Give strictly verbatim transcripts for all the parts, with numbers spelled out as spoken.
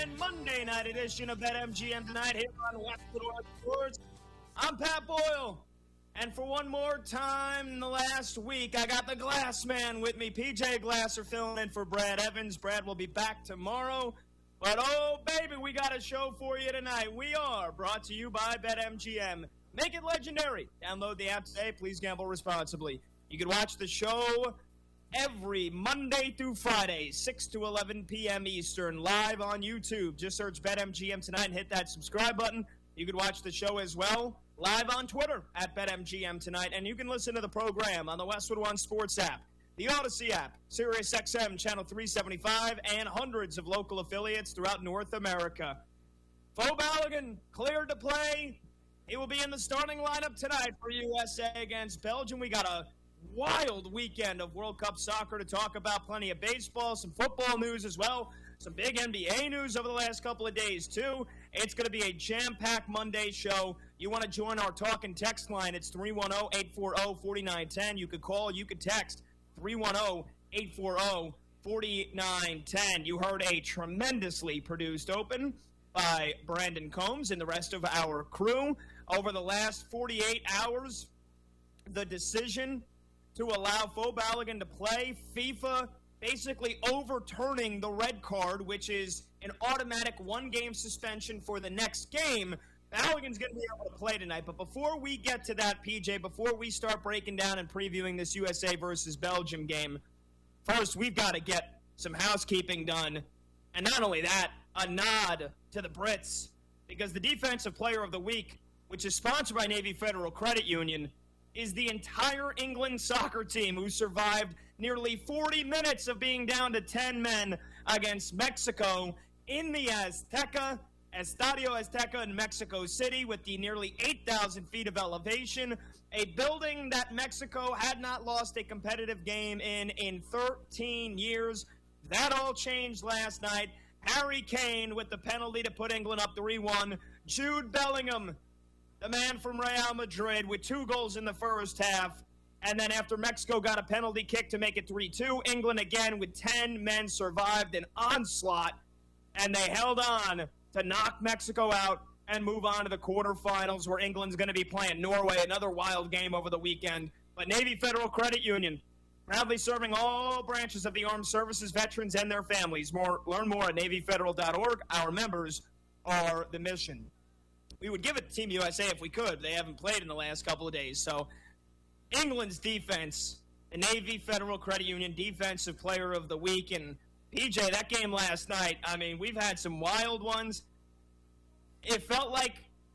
Monday night edition of BetMGM Tonight here on Westwood One Sports. I'm Pat Boyle, and for one more time in the last week, I got the Glass Man with me. P J Glasser filling in for Brad Evans. Brad will be back tomorrow, but oh baby, we got a show for you tonight. We are brought to you by BetMGM. Make it legendary. Download the app today. Please gamble responsibly. You can watch the show every Monday through Friday, six to eleven p.m. Eastern, live on YouTube. Just search BetMGM Tonight and hit that subscribe button. You can watch the show as well live on Twitter at BetMGM Tonight, and you can listen to the program on the Westwood One Sports app, the Odyssey app, SiriusXM Channel three seventy-five, and hundreds of local affiliates throughout North America. Fo Balogun cleared to play. He will be in the starting lineup tonight for U S A against Belgium. We got a wild weekend of World Cup soccer to talk about. Plenty of baseball, some football news as well, some big N B A news over the last couple of days too. It's going to be a jam-packed Monday show. You want to join our talk and text line, it's three one zero, eight four zero, four nine one zero. You could call, you could text three one zero, eight four zero, four nine one zero. You heard a tremendously produced open by Brandon Combs and the rest of our crew. Over the last forty-eight hours, the decision to allow Fo Balogun to play, FIFA basically overturning the red card, which is an automatic one-game suspension for the next game. Balogun's going to be able to play tonight, but before we get to that, P J, before we start breaking down and previewing this U S A versus Belgium game, first we've got to get some housekeeping done, and not only that, a nod to the Brits, because the Defensive Player of the Week, which is sponsored by Navy Federal Credit Union, is the entire England soccer team who survived nearly forty minutes of being down to ten men against Mexico in the Azteca, Estadio Azteca in Mexico City, with the nearly eight thousand feet of elevation, a building that Mexico had not lost a competitive game in in thirteen years. That all changed last night. Harry Kane with the penalty to put England up three one. Jude Bellingham, the man from Real Madrid, with two goals in the first half. And then after Mexico got a penalty kick to make it three two, England again with ten men survived an onslaught, and they held on to knock Mexico out and move on to the quarterfinals, where England's going to be playing Norway, another wild game over the weekend. But Navy Federal Credit Union, proudly serving all branches of the armed services, veterans, and their families. More, learn more at Navy Federal dot org. Our members are the mission. We would give it to Team U S A if we could. They haven't played in the last couple of days. So England's defense, the Navy Federal Credit Union Defensive Player of the Week. And P J, that game last night, I mean, we've had some wild ones. It felt like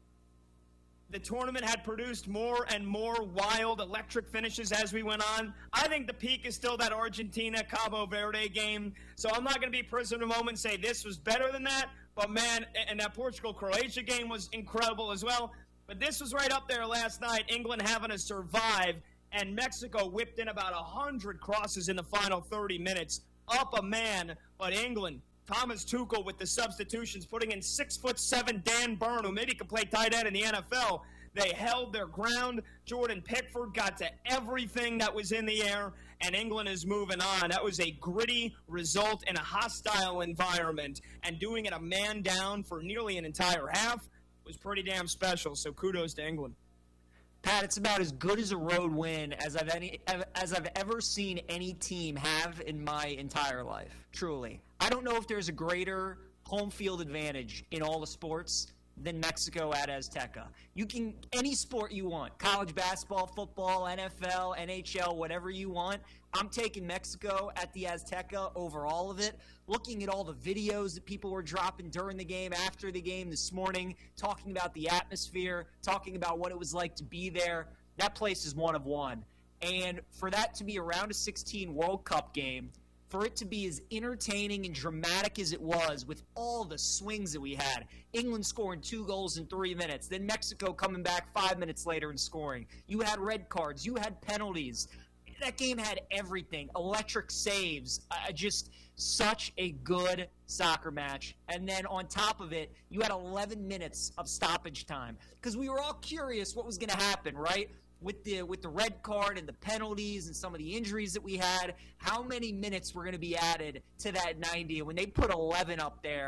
the tournament had produced more and more wild, electric finishes as we went on. I think the peak is still that Argentina-Cabo Verde game. So I'm not going to be prisoner of the moment and say this was better than that. But, man, and that Portugal-Croatia game was incredible as well. But this was right up there last night, England having to survive, and Mexico whipped in about one hundred crosses in the final thirty minutes. Up a man, but England, Thomas Tuchel with the substitutions, putting in six foot seven Dan Burn, who maybe could play tight end in the N F L. They held their ground. Jordan Pickford got to everything that was in the air, and England is moving on. That was a gritty result in a hostile environment, and doing it a man down for nearly an entire half was pretty damn special, so kudos to England. Pat, it's about as good as a road win as I've any as I've ever seen any team have in my entire life, truly. I don't know if there's a greater home field advantage in all the sports than Mexico at Azteca. You can, any sport you want, college basketball, football, N F L, N H L, whatever you want. I'm taking Mexico at the Azteca over all of it. Looking at all the videos that people were dropping during the game, after the game this morning, talking about the atmosphere, talking about what it was like to be there. That place is one of one. And for that to be a round of sixteen World Cup game, for it to be as entertaining and dramatic as it was with all the swings that we had, England scoring two goals in three minutes, then Mexico coming back five minutes later and scoring. You had red cards. You had penalties. That game had everything. Electric saves. Uh, just such a good soccer match. And then on top of it, you had eleven minutes of stoppage time. Because we were all curious what was going to happen, right? With the with the red card and the penalties and some of the injuries that we had, how many minutes were going to be added to that ninety? And when they put eleven up there,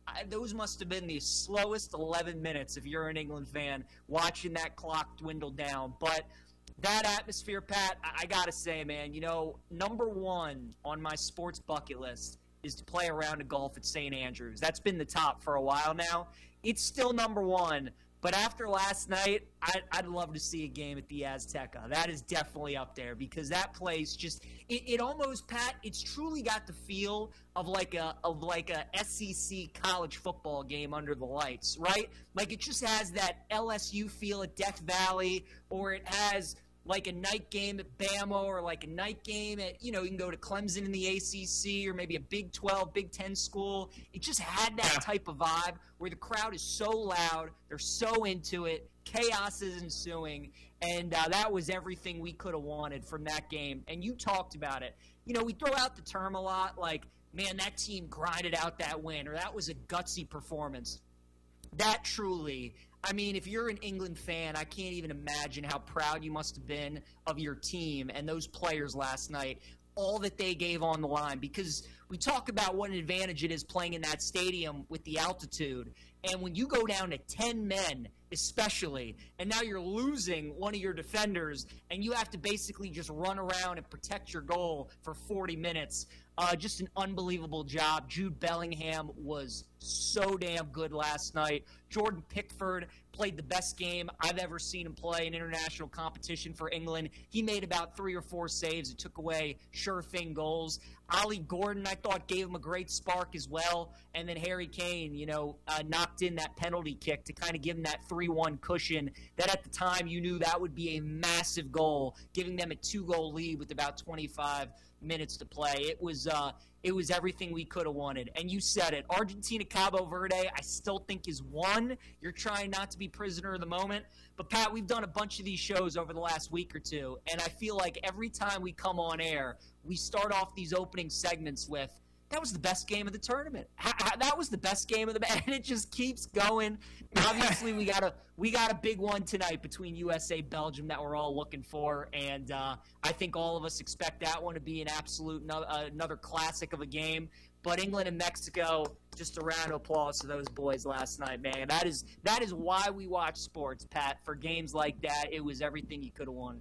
I, those must have been the slowest eleven minutes if you're an England fan watching that clock dwindle down. But that atmosphere, Pat, I, I got to say, man, you know, number one on my sports bucket list is to play a round of golf at Saint Andrews. That's been the top for a while now. It's still number one. But after last night, I'd, I'd love to see a game at the Azteca. That is definitely up there because that place just it, it almost, Pat, it's truly got the feel of like a of like a S E C college football game under the lights, right? Like it just has that L S U feel at Death Valley, or it has like a night game at Bama, or like a night game at, you know, you can go to Clemson in the A C C, or maybe a Big twelve, Big ten school. It just had that Yeah. type of vibe where the crowd is so loud, they're so into it, chaos is ensuing, and uh, that was everything we could have wanted from that game. And you talked about it. You know, we throw out the term a lot, like, man, that team grinded out that win, or that was a gutsy performance. That truly, I mean, if you're an England fan, I can't even imagine how proud you must have been of your team and those players last night, all that they gave on the line. Because we talk about what an advantage it is playing in that stadium with the altitude. And when you go down to ten men, especially, and now you're losing one of your defenders, and you have to basically just run around and protect your goal for forty minutes. Uh, just an unbelievable job. Jude Bellingham was so damn good last night. Jordan Pickford played the best game I've ever seen him play in international competition for England. He made about three or four saves that took away sure-thing goals. Ollie Gordon, I thought, gave him a great spark as well. And then Harry Kane, you know, uh, knocked in that penalty kick to kind of give him that three one cushion that at the time you knew that would be a massive goal, giving them a two-goal lead with about twenty-five minutes to play. It was uh, it was everything we could have wanted. And you said it. Argentina Cabo Verde, I still think is one. You're trying not to be prisoner of the moment. But, Pat, we've done a bunch of these shows over the last week or two, and I feel like every time we come on air, we start off these opening segments with, that was the best game of the tournament. Ha- ha- that was the best game of the – and it just keeps going. Obviously, we got a we got a big one tonight between U S A Belgium that we're all looking for, and uh, I think all of us expect that one to be an absolute no- uh, another classic of a game. But England and Mexico, just a round of applause to those boys last night, man. That is that is why we watch sports, Pat. For games like that, it was everything you could have wanted.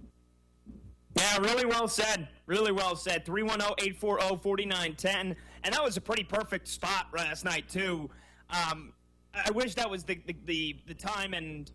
Yeah, really well said. Really well said. three one zero, eight four zero, four nine one zero. And that was a pretty perfect spot last night, too. Um, I wish that was the, the, the, the time and,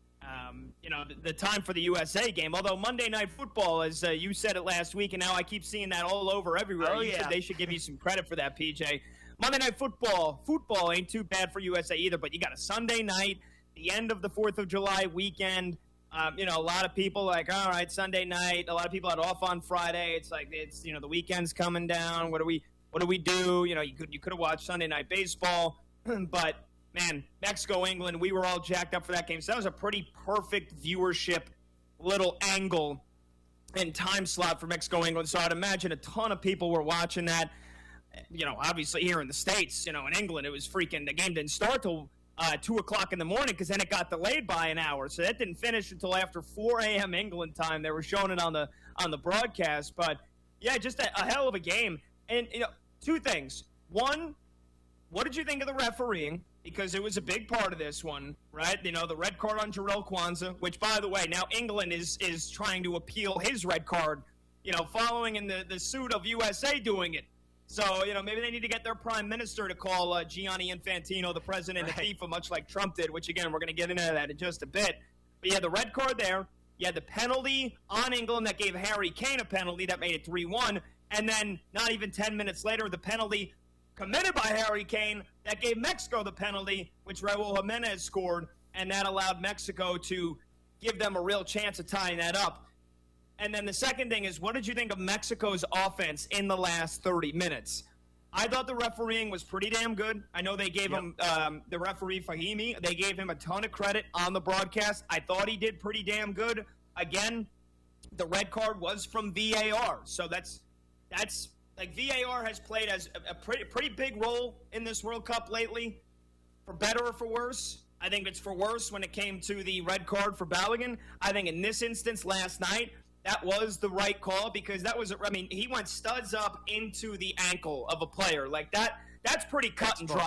um, you know, the, the time for the U S A game. Although Monday Night Football, as uh, you said it last week, and now I keep seeing that all over everywhere. Oh, You yeah. should, they should give you some credit for that, P J. Monday Night Football, football ain't too bad for U S A either, but you got a Sunday night, the end of the fourth of July weekend. Um, you know, a lot of people like, all right, Sunday night. A lot of people had off on Friday. It's like, it's, you know, the weekend's coming down. What do we, what do we do? You know, you could, you could have watched Sunday Night Baseball, but man, Mexico, England, we were all jacked up for that game. So that was a pretty perfect viewership little angle and time slot for Mexico, England. So I'd imagine a ton of people were watching that. You know, obviously here in the States, you know, in England, it was freaking, the game didn't start till Uh, two o'clock in the morning because then it got delayed by an hour. So that didn't finish until after four a.m. England time. They were showing it on the on the broadcast. But, yeah, just a, a hell of a game. And, you know, two things. One, what did you think of the refereeing? Because it was a big part of this one, right? You know, the red card on Jarrell Kwanzaa, which, by the way, now England is is trying to appeal his red card, you know, following in the, the suit of U S A doing it. So, you know, maybe they need to get their prime minister to call uh, Gianni Infantino, the president of Right. FIFA, much like Trump did, which, again, we're going to get into that in just a bit. But, yeah, the red card there. You had the penalty on England that gave Harry Kane a penalty that made it three one. And then not even ten minutes later, the penalty committed by Harry Kane that gave Mexico the penalty, which Raul Jimenez scored, and that allowed Mexico to give them a real chance of tying that up. And then the second thing is, what did you think of Mexico's offense in the last thirty minutes? I thought the refereeing was pretty damn good. I know they gave Yep. him, um, the referee Fahimi, they gave him a ton of credit on the broadcast. I thought he did pretty damn good. Again, the red card was from V A R. So that's, that's like V A R has played as a, a pretty, pretty big role in this World Cup lately, for better or for worse. I think it's for worse when it came to the red card for Balogun. I think in this instance last night, that was the right call because that was, I mean, he went studs up into the ankle of a player. Like that, that's pretty cut and dry.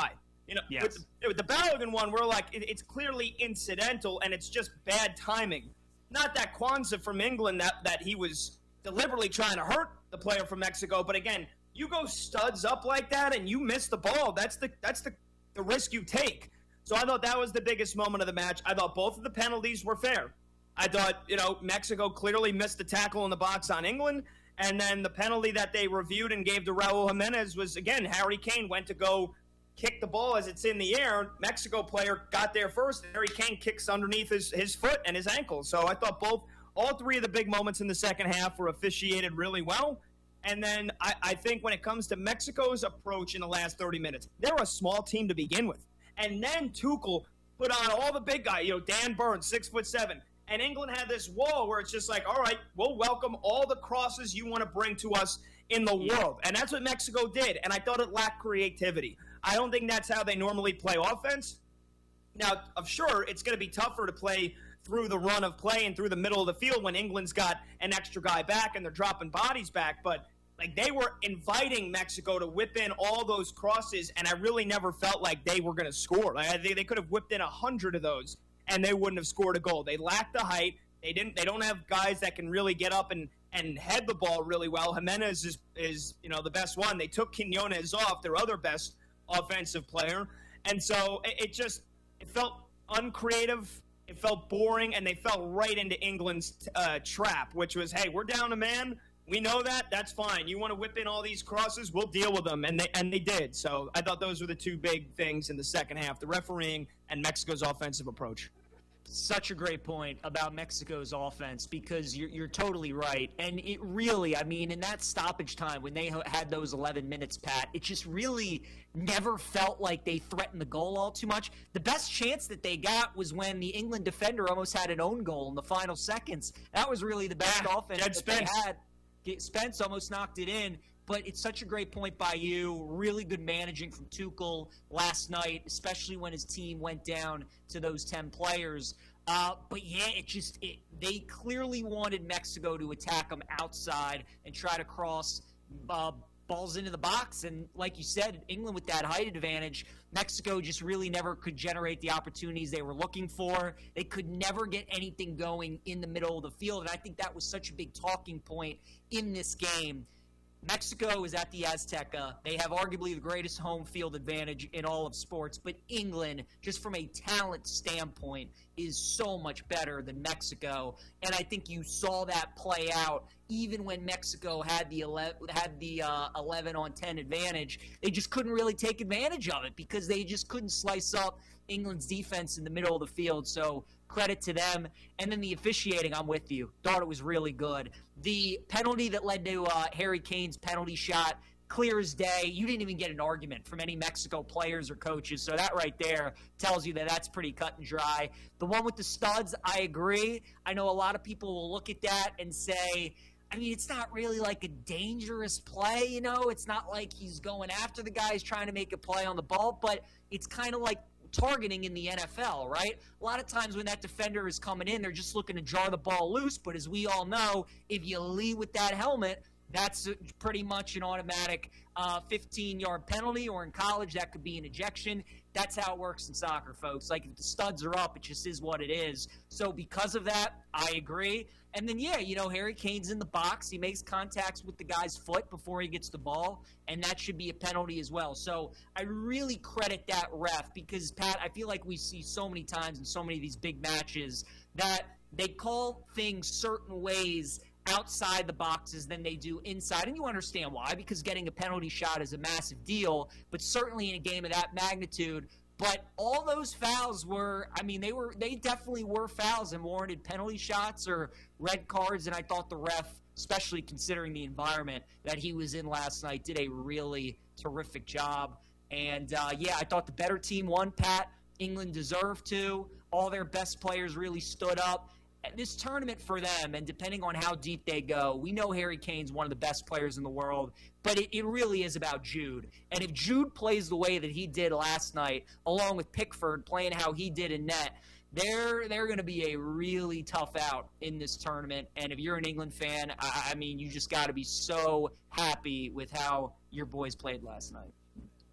You know, Yes. with, the, with the Balogun one, we're like, it, it's clearly incidental, and it's just bad timing. Not that Kwanzaa from England, that, that he was deliberately trying to hurt the player from Mexico, but again, you go studs up like that and you miss the ball. That's the that's the, the risk you take. So I thought that was the biggest moment of the match. I thought both of the penalties were fair. I thought, you know, Mexico clearly missed the tackle in the box on England, and then the penalty that they reviewed and gave to Raul Jimenez was, again, Harry Kane went to go kick the ball as it's in the air. Mexico player got there first, and Harry Kane kicks underneath his, his foot and his ankle. So I thought both, all three of the big moments in the second half were officiated really well. And then I, I think when it comes to Mexico's approach in the last thirty minutes, they're a small team to begin with. And then Tuchel put on all the big guys, you know, Dan Burns, six foot seven. And England had this wall where it's just like, all right, we'll welcome all the crosses you want to bring to us in the Yeah. world. And that's what Mexico did. And I thought it lacked creativity. I don't think that's how they normally play offense. Now, I'm sure it's going to be tougher to play through the run of play and through the middle of the field when England's got an extra guy back and they're dropping bodies back. But like they were inviting Mexico to whip in all those crosses, and I really never felt like they were going to score. Like I think they could have whipped in a hundred of those, and they wouldn't have scored a goal. They lacked the height. They didn't. They don't have guys that can really get up and, and head the ball really well. Jimenez is is you know the best one. They took Quinones off, their other best offensive player, and so it, it just it felt uncreative. It felt boring, and they fell right into England's uh, trap, which was, hey, we're down a man. We know that. That's fine. You want to whip in all these crosses? We'll deal with them. And they and they did. So I thought those were the two big things in the second half, the refereeing and Mexico's offensive approach. Such a great point about Mexico's offense, because you're, you're totally right. And it really, I mean, in that stoppage time when they ho- had those eleven minutes, Pat, it just really never felt like they threatened the goal all too much. The best chance that they got was when the England defender almost had an own goal in the final seconds. That was really the best Yeah, offense Jed that Spence. they had. Get- Spence almost knocked it in. But it's such a great point by you. Really good managing from Tuchel last night, especially when his team went down to those ten players. Uh, but yeah, it just it, they clearly wanted Mexico to attack them outside and try to cross uh, balls into the box. And like you said, England with that height advantage, Mexico just really never could generate the opportunities they were looking for. They could never get anything going in the middle of the field. And I think that was such a big talking point in this game. Mexico is at the Azteca. They have arguably the greatest home field advantage in all of sports, but England, just from a talent standpoint, is so much better than Mexico. And I think you saw that play out even when Mexico had the eleven, had the uh, eleven on ten advantage. They just couldn't really take advantage of it because they just couldn't slice up England's defense in the middle of the field. So credit to them. And then the officiating, I'm with you. Thought it was really good. The penalty that led to uh, Harry Kane's penalty shot, clear as day. You didn't even get an argument from any Mexico players or coaches. So that right there tells you that that's pretty cut and dry. The one with the studs, I agree. I know a lot of people will look at that and say, I mean, it's not really like a dangerous play, you know? It's not like he's going after the guy, he's trying to make a play on the ball, but it's kind of like targeting in the N F L, right? A lot of times when that defender is coming in, they're just looking to jar the ball loose, but as we all know, if you lead with that helmet, that's pretty much an automatic uh, fifteen-yard penalty, or in college, that could be an ejection. That's how it works in soccer, folks. Like, if the studs are up, it just is what it is. So because of that, I agree. And then, yeah, you know, Harry Kane's in the box. He makes contacts with the guy's foot before he gets the ball, and that should be a penalty as well. So I really credit that ref because, Pat, I feel like we see so many times in so many of these big matches that they call things certain ways outside the boxes than they do inside. And you understand why, because getting a penalty shot is a massive deal, but certainly in a game of that magnitude. But all those fouls were, I mean, they were, they definitely were fouls and warranted penalty shots or red cards. And I thought the ref, especially considering the environment that he was in last night, did a really terrific job. And uh, yeah, I thought the better team won, Pat. England deserved to. All their best players really stood up. This tournament for them, and depending on how deep they go, we know Harry Kane's one of the best players in the world, but it, it really is about Jude. And if Jude plays the way that he did last night, along with Pickford playing how he did in net, they're they're going to be a really tough out in this tournament. And if you're an England fan, I, I mean, you just got to be so happy with how your boys played last night.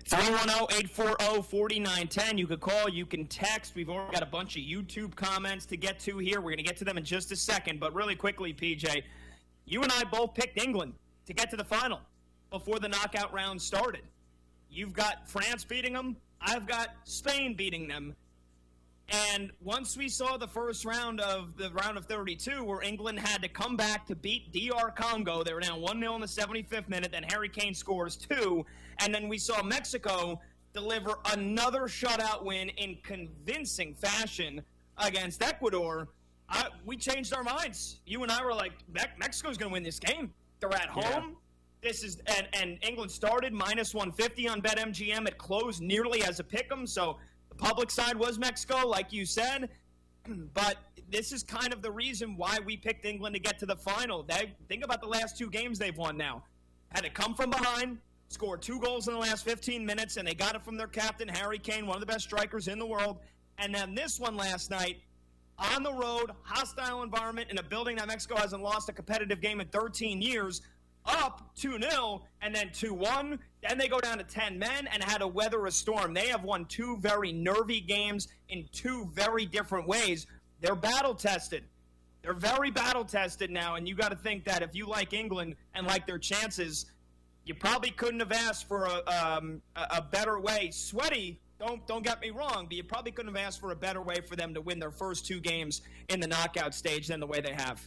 three one zero, eight four zero, four nine one zero. You could call, you can text. We've already got a bunch of YouTube comments to get to here. We're going to get to them in just a second. But really quickly, P J, you and I both picked England to get to the final before the knockout round started. You've got France beating them. I've got Spain beating them. And once we saw the first round of the round of thirty-two, where England had to come back to beat D R Congo, they were down one nil in the seventy-fifth minute, then Harry Kane scores two, and then we saw Mexico deliver another shutout win in convincing fashion against Ecuador. I, we changed our minds. You and I were like, Me- Mexico's going to win this game. They're at home. Yeah. This is and, and England started minus one fifty on BetMGM. It closed nearly as a pick'em, so the public side was Mexico, like you said. But this is kind of the reason why we picked England to get to the final. They, think about the last two games they've won now. Had to come from behind, scored two goals in the last fifteen minutes, and they got it from their captain, Harry Kane, one of the best strikers in the world. And then this one last night, on the road, hostile environment, in a building that Mexico hasn't lost a competitive game in thirteen years, up two nil, and then two one. Then they go down to ten men and had to weather a storm. They have won two very nervy games in two very different ways. They're battle-tested. They're very battle-tested now, and you got to think that if you like England and like their chances, you probably couldn't have asked for a, um, a, a better way. Sweaty, don't, don't get me wrong, but you probably couldn't have asked for a better way for them to win their first two games in the knockout stage than the way they have.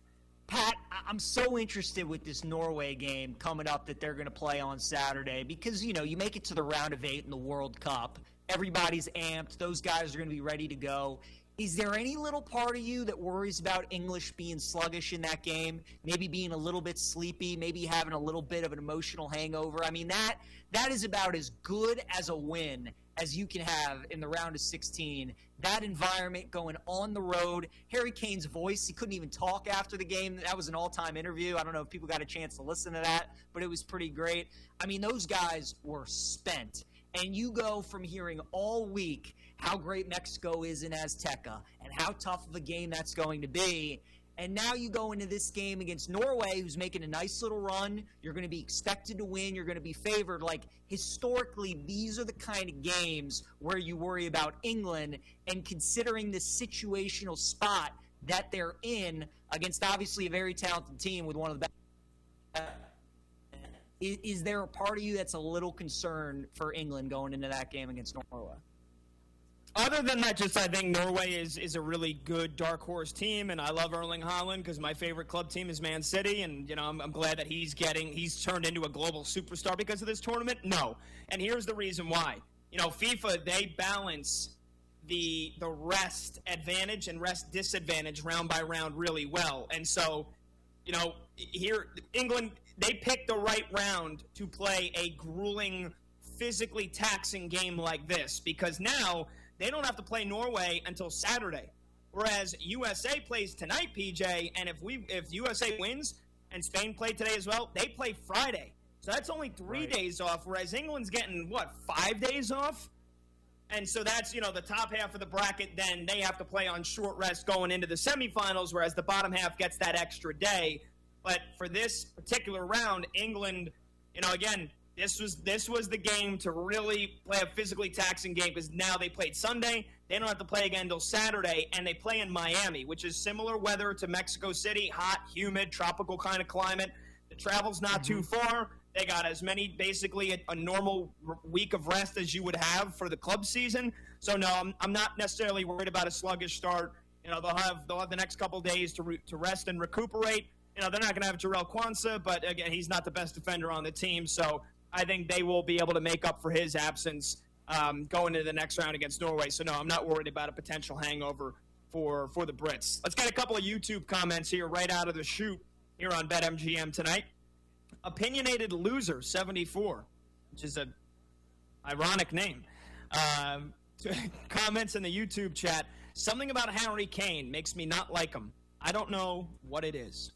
Pat, I'm so interested with this Norway game coming up that they're going to play on Saturday because, you know, you make it to the round of eight in the World Cup. Everybody's amped. Those guys are going to be ready to go. Is there any little part of you that worries about English being sluggish in that game, maybe being a little bit sleepy, maybe having a little bit of an emotional hangover? I mean, that that is about as good as a win as you can have in the round of sixteen. That environment going on the road. Harry Kane's voice, he couldn't even talk after the game. That was an all-time interview. I don't know if people got a chance to listen to that, but it was pretty great. I mean, those guys were spent. And you go from hearing all week how great Mexico is in Azteca and how tough of a game that's going to be. And now you go into this game against Norway, who's making a nice little run. You're going to be expected to win. You're going to be favored. Like, historically, these are the kind of games where you worry about England. And considering the situational spot that they're in against, obviously, a very talented team with one of the best, is, is there a part of you that's a little concerned for England going into that game against Norway? Other than that, just I think Norway is, is a really good dark horse team, and I love Erling Haaland because my favorite club team is Man City, and you know I'm, I'm glad that he's getting he's turned into a global superstar because of this tournament. No, and here's the reason why. You know, FIFA, they balance the the rest advantage and rest disadvantage round by round really well, and so you know here England, they picked the right round to play a grueling, physically taxing game like this because now they don't have to play Norway until Saturday, whereas U S A plays tonight, P J, and if we if U S A wins and Spain play today as well, they play Friday. So that's only three right. days off, whereas England's getting, what, five days off? And so that's, you know, the top half of the bracket, then they have to play on short rest going into the semifinals, whereas the bottom half gets that extra day. But for this particular round, England, you know, again, This was this was the game to really play a physically taxing game because now they played Sunday. They don't have to play again until Saturday, and they play in Miami, which is similar weather to Mexico City, hot, humid, tropical kind of climate. The travel's not mm-hmm. too far. They got as many, basically, a, a normal week of rest as you would have for the club season. So, no, I'm, I'm not necessarily worried about a sluggish start. You know, they'll have they'll have the next couple days to re, to rest and recuperate. You know, they're not going to have Jarell Quansah, but, again, he's not the best defender on the team, so I think they will be able to make up for his absence um, going into the next round against Norway. So, no, I'm not worried about a potential hangover for, for the Brits. Let's get a couple of YouTube comments here right out of the chute here on BetMGM tonight. Opinionated Loser seventy-four, which is an ironic name. Um, comments in the YouTube chat. Something about Harry Kane makes me not like him. I don't know what it is.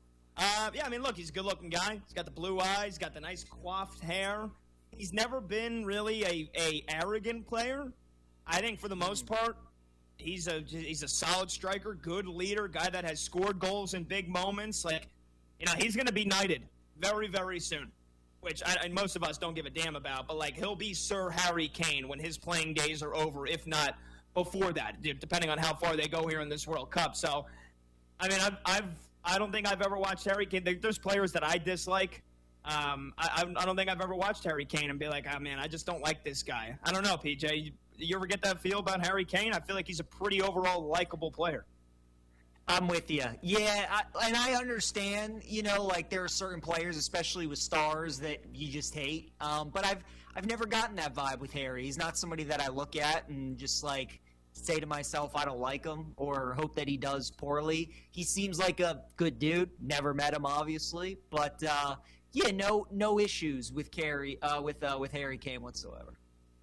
Uh, yeah, I mean, look, he's a good-looking guy. He's got the blue eyes. He's got the nice coiffed hair. He's never been really a, a arrogant player. I think for the most part, he's a he's a solid striker, good leader, guy that has scored goals in big moments. Like, you know, he's going to be knighted very, very soon. which I, and most of us don't give a damn about, but like he'll be Sir Harry Kane when his playing days are over, if not before that, depending on how far they go here in this World Cup. So, I mean, I've, I've I don't think I've ever watched Harry Kane. There's players that I dislike. Um, I, I don't think I've ever watched Harry Kane and be like, oh man, I just don't like this guy. I don't know, P J. You, you ever get that feel about Harry Kane? I feel like he's a pretty overall likable player. I'm with you. Yeah, I, and I understand, you know, like there are certain players, especially with stars, that you just hate. Um, but I've I've never gotten that vibe with Harry. He's not somebody that I look at and just like say to myself I don't like him or hope that he does poorly. He seems like a good dude. Never met him, obviously, but uh, yeah, no no issues with Harry uh, with uh, with Harry Kane whatsoever.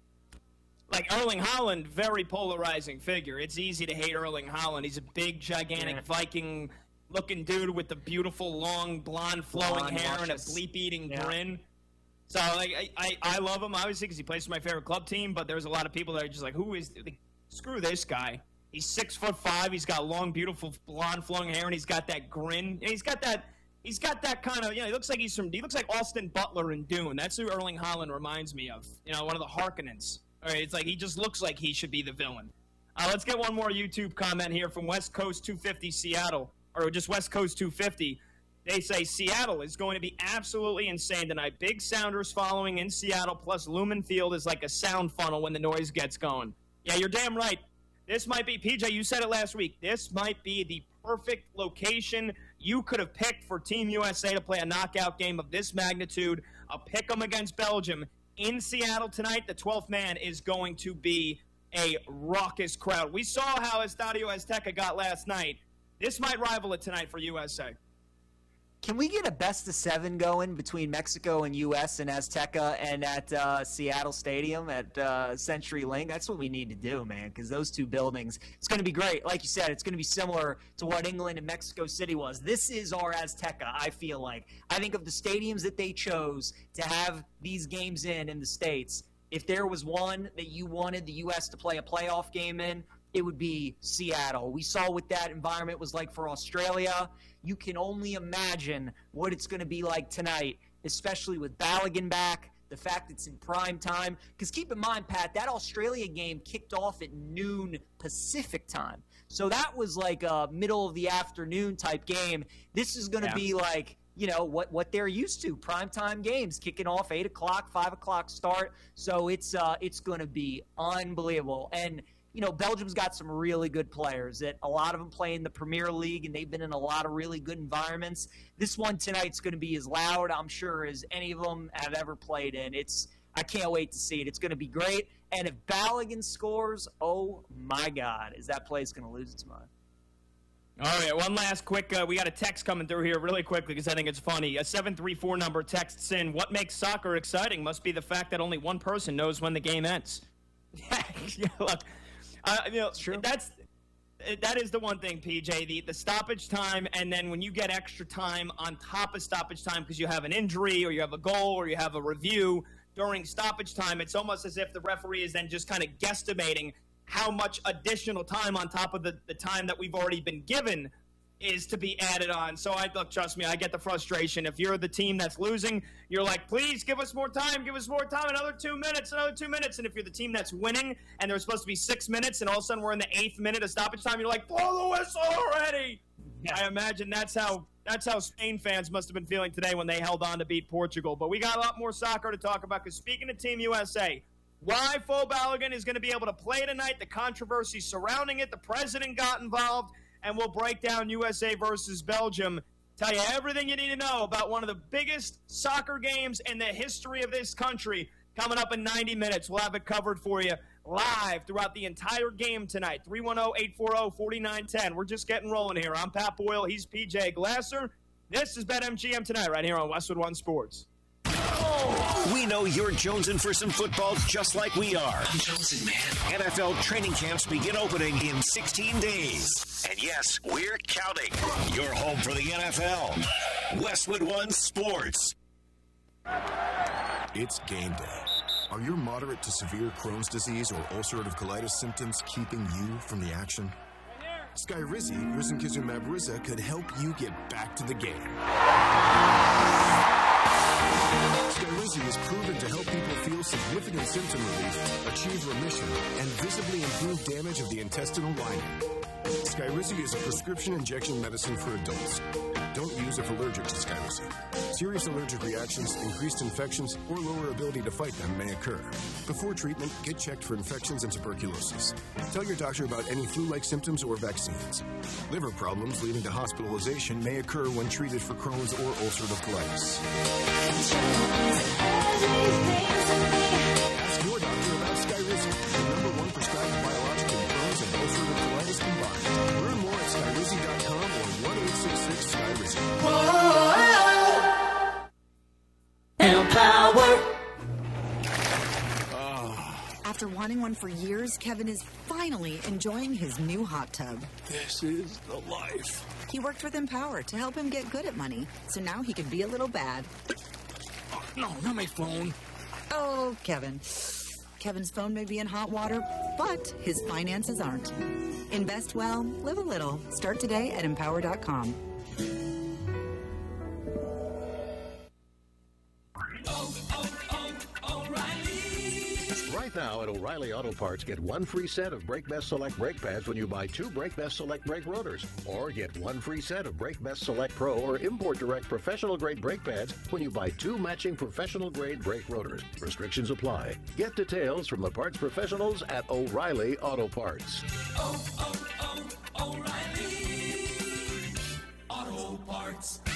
Like Erling Haaland, very polarizing figure. It's easy to hate Erling Haaland. He's a big, gigantic yeah. Viking-looking dude with the beautiful, long, blonde, flowing blonde, hair luscious. and a bleep-eating yeah. grin. So, like, I, I, I love him, obviously, because he plays for my favorite club team, but there's a lot of people that are just like, who is – like, screw this guy. He's six foot five. He's got long, beautiful, blonde, flowing hair, and he's got that grin. And he's got that – He's got that kind of, you know, he looks like he's from – he looks like Austin Butler in Dune. That's who Erling Haaland reminds me of, you know, one of the Harkonnens. All right, it's like he just looks like he should be the villain. Uh, let's get one more YouTube comment here from West Coast two fifty Seattle, or just West Coast two fifty. They say Seattle is going to be absolutely insane tonight. Big Sounders following in Seattle, plus Lumen Field is like a sound funnel when the noise gets going. Yeah, you're damn right. This might be, P J, you said it last week, this might be the perfect location you could have picked for Team U S A to play a knockout game of this magnitude. A pick 'em against Belgium. In Seattle tonight, the twelfth man is going to be a raucous crowd. We saw how Estadio Azteca got last night. This might rival it tonight for U S A. Can we get a best of seven going between Mexico and U S and Azteca and at uh, Seattle Stadium at uh, Century Link? That's what we need to do, man, because those two buildings, it's going to be great. Like you said, it's going to be similar to what England and Mexico City was. This is our Azteca, I feel like. I think of the stadiums that they chose to have these games in in the States, if there was one that you wanted the U S to play a playoff game in, it would be Seattle. We saw what that environment was like for Australia. You can only imagine what it's going to be like tonight, especially with Balogun back, the fact it's in prime time. Because keep in mind, Pat, that Australia game kicked off at noon Pacific time. So that was like a middle of the afternoon type game. This is going to yeah. be like, you know, what, what they're used to, primetime games, kicking off eight o'clock, five o'clock start. So it's, uh, it's going to be unbelievable. And you know, Belgium's got some really good players that a lot of them play in the Premier League, and they've been in a lot of really good environments. This one tonight's going to be as loud, I'm sure, as any of them have ever played in. It's I can't wait to see it. It's going to be great. And if Balogun scores, oh, my God, is that place going to lose its mind. All right, one last quick, uh, we got a text coming through here really quickly because I think it's funny. A seven three four number texts in, what makes soccer exciting must be the fact that only one person knows when the game ends. Yeah, look. Uh, you know, true. That's that is the one thing, P J. The the stoppage time, and then when you get extra time on top of stoppage time because you have an injury or you have a goal or you have a review during stoppage time, it's almost as if the referee is then just kind of guesstimating how much additional time on top of the, the time that we've already been given is to be added on. So I look, trust me, I get the frustration. If you're the team that's losing, you're like, please give us more time, give us more time, another two minutes, another two minutes. And if you're the team that's winning and there's supposed to be six minutes and all of a sudden we're in the eighth minute of stoppage time, you're like, blow the whistle already. Yeah. I imagine that's how that's how Spain fans must have been feeling today when they held on to beat Portugal. But we got a lot more soccer to talk about because speaking of Team U S A, why Fo Balogun is going to be able to play tonight, the controversy surrounding it, the president got involved, and we'll break down U S A versus Belgium. Tell you everything you need to know about one of the biggest soccer games in the history of this country coming up in ninety minutes. We'll have it covered for you live throughout the entire game tonight. three one zero, eight four zero, four nine one zero. We're just getting rolling here. I'm Pat Boyle. He's P J Glasser. This is BetMGM Tonight right here on Westwood One Sports. We know you're jonesing for some football just like we are. I'm jonesing, man. N F L training camps begin opening in sixteen days. And yes, we're counting. You're home for the N F L. Westwood One Sports. It's game day. Are your moderate to severe Crohn's disease or ulcerative colitis symptoms keeping you from the action? Skyrizi, risankizumab Riza, could help you get back to the game. Skyrizi is proven to help people feel significant symptom relief, achieve remission, and visibly improve damage of the intestinal lining. Skyrizi is a prescription injection medicine for adults. Don't use if allergic to Skyrizi. Serious allergic reactions, increased infections, or lower ability to fight them may occur. Before treatment, get checked for infections and tuberculosis. Tell your doctor about any flu-like symptoms or vaccines. Liver problems leading to hospitalization may occur when treated for Crohn's or ulcerative colitis. Ask your doctor about Skyrizi, the number one prescribed biologic in Crohn's and ulcerative colitis combined. Learn more at skyrizi dot com or one eight six six Skyrizi. Empower. After wanting one for years, Kevin is finally enjoying his new hot tub. This is the life. He worked with Empower to help him get good at money, so now he could be a little bad. Oh, no, not my phone. Oh, Kevin. Kevin's phone may be in hot water, but his finances aren't. Invest well, live a little. Start today at empower dot com. Right now at O'Reilly Auto Parts, get one free set of Brake Best Select brake pads when you buy two Brake Best Select brake rotors. Or get one free set of Brake Best Select Pro or Import Direct professional grade brake pads when you buy two matching professional grade brake rotors. Restrictions apply. Get details from the parts professionals at O'Reilly Auto Parts. Oh, oh, oh, O'Reilly Auto Parts.